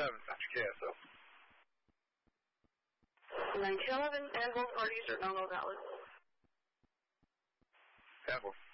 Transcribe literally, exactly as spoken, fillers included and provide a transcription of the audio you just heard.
seven after K S O. nine ten eleven, and both parties are no-go valid. Apple.